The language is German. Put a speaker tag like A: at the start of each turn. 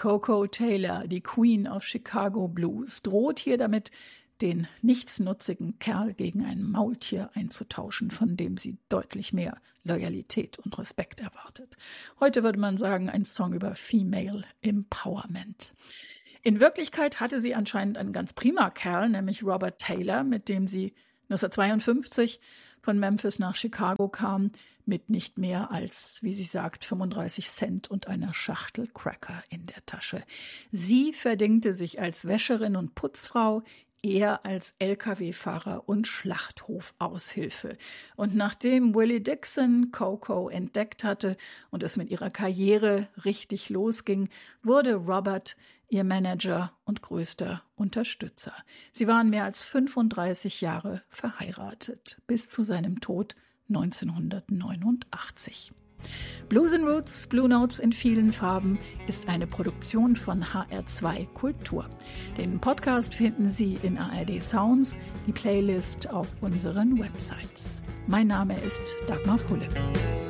A: Coco Taylor, die Queen of Chicago Blues, droht hier damit, den nichtsnutzigen Kerl gegen ein Maultier einzutauschen, von dem sie deutlich mehr Loyalität und Respekt erwartet. Heute würde man sagen, ein Song über Female Empowerment. In Wirklichkeit hatte sie anscheinend einen ganz prima Kerl, nämlich Robert Taylor, mit dem sie 1952 von Memphis nach Chicago kam, mit nicht mehr als, wie sie sagt, 35 Cent und einer Schachtel Cracker in der Tasche. Sie verdingte sich als Wäscherin und Putzfrau, er als Lkw-Fahrer und Schlachthofaushilfe. Und nachdem Willie Dixon Coco entdeckt hatte und es mit ihrer Karriere richtig losging, wurde Robert ihr Manager und größter Unterstützer. Sie waren mehr als 35 Jahre verheiratet, bis zu seinem Tod 1989. Blues & Roots, Blue Notes in vielen Farben ist eine Produktion von HR2 Kultur. Den Podcast finden Sie in ARD Sounds, die Playlist auf unseren Websites. Mein Name ist Dagmar Fulle.